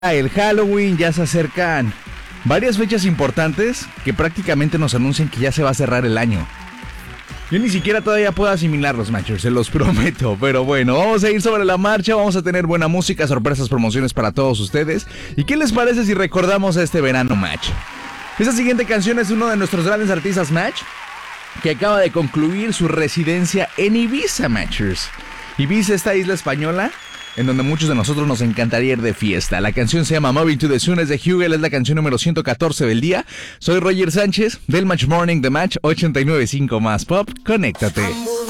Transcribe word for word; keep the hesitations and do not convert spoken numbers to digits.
El Halloween, ya se acercan varias fechas importantes que prácticamente nos anuncian que ya se va a cerrar el año. Yo ni siquiera todavía puedo asimilarlos, Matchers, se los prometo. Pero bueno, vamos a ir sobre la marcha, vamos a tener buena música, sorpresas, promociones para todos ustedes. ¿Y qué les parece si recordamos a este verano, Match? Esta siguiente canción es uno de nuestros grandes artistas, Match, que acaba de concluir su residencia en Ibiza, Matchers. Ibiza, esta isla española en donde muchos de nosotros nos encantaría ir de fiesta. La canción se llama Moving to the Sun, es de Hugel, es la canción número ciento catorce del día. Soy Roger Sánchez, del Match Morning, de Match ochenta y nueve punto cinco más Pop. Conéctate.